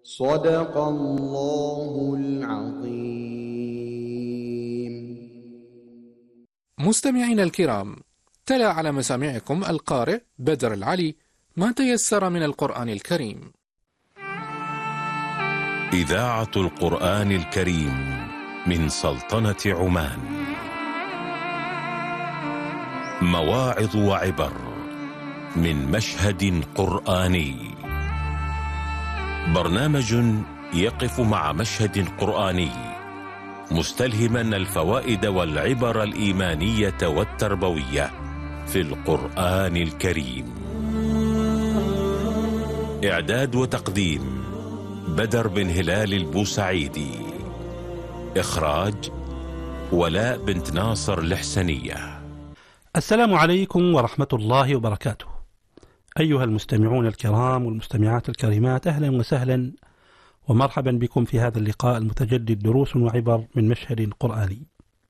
صدق الله العظيم. مستمعينا الكرام، تلا على مسامعكم القارئ بدر العلي ما تيسر من القرآن الكريم. إذاعة القرآن الكريم من سلطنة عمان. مواعظ وعبر من مشهد قرآني. برنامج يقف مع مشهد قرآني مستلهما الفوائد والعبر الإيمانية والتربوية في القرآن الكريم. إعداد وتقديم بدر بن هلال البوسعيدي. إخراج ولاء بنت ناصر الحسنية. السلام عليكم ورحمة الله وبركاته. أيها المستمعون الكرام والمستمعات الكريمات، أهلا وسهلا ومرحبا بكم في هذا اللقاء المتجدد، دروس وعبر من مشهد قرآني.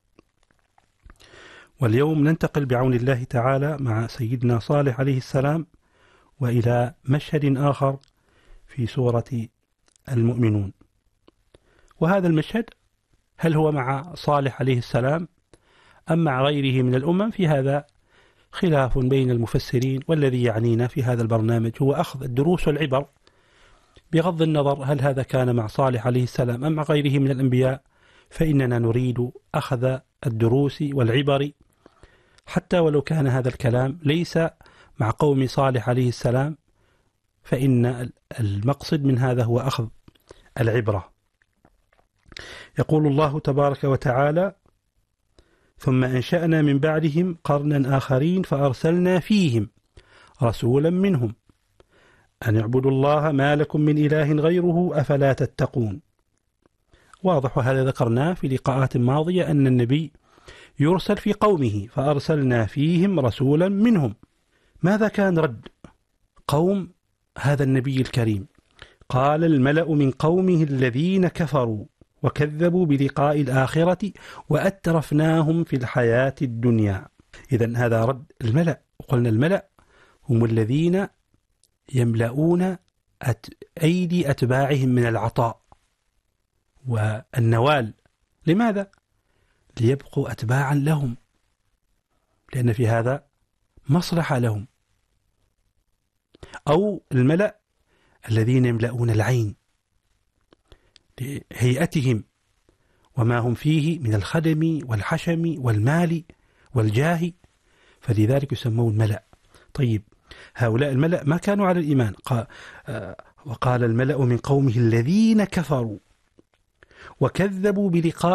واليوم ننتقل بعون الله تعالى مع سيدنا صالح عليه السلام وإلى مشهد آخر في سورة المؤمنون. وهذا المشهد هل هو مع صالح عليه السلام أم مع غيره من الأمم؟ في هذا خلاف بين المفسرين، والذي يعنينا في هذا البرنامج هو أخذ الدروس والعبر بغض النظر هل هذا كان مع صالح عليه السلام أم مع غيره من الأنبياء، فإننا نريد أخذ الدروس والعبر حتى ولو كان هذا الكلام ليس مع قوم صالح عليه السلام، فإن المقصد من هذا هو أخذ العبرة. يقول الله تبارك وتعالى: ثم أنشأنا من بعدهم قرنا آخرين فأرسلنا فيهم رسولا منهم أن اعبدوا الله ما لكم من إله غيره أفلا تتقون. واضح، هذا ذكرناه في لقاءات ماضية، أن النبي يرسل في قومه فأرسلنا فيهم رسولا منهم. ماذا كان رد قوم هذا النبي الكريم؟ قال الملأ من قومه الذين كفروا وكذبوا بلقاء الآخرة وأترفناهم في الحياة الدنيا. إذن هذا رد الملأ، وقلنا الملأ هم الذين يملؤون أيدي أتباعهم من العطاء والنوال. لماذا؟ ليبقوا أتباعا لهم، لأن في هذا مصلحة لهم. أو الملأ الذين يملؤون العين لهيئتهم وما هم فيه من الخدم والحشم والمال والجاه، فلذلك يسمون ملأ. طيب، هؤلاء الملأ ما كانوا على الإيمان. وقال الملأ من قومه الذين كفروا وكذبوا بلقاء